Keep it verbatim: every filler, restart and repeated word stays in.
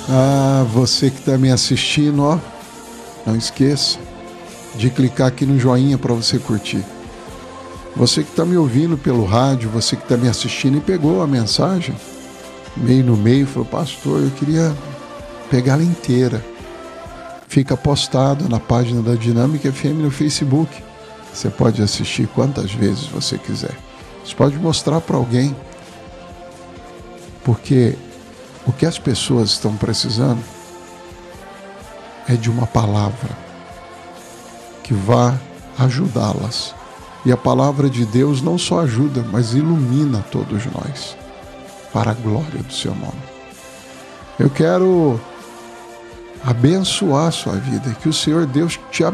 Ah, você que está me assistindo, ó, não esqueça de clicar aqui no joinha para você curtir. Você que está me ouvindo pelo rádio, você que está me assistindo e pegou a mensagem, meio no meio, falou, pastor, eu queria pegá-la inteira. Fica postada na página da Dinâmica F M no Facebook. Você pode assistir quantas vezes você quiser. Você pode mostrar para alguém. Porque o que as pessoas estão precisando é de uma palavra que vá ajudá-las. E a palavra de Deus não só ajuda, mas ilumina todos nós, para a glória do seu nome. Eu quero abençoar a sua vida, que o Senhor Deus te abençoe.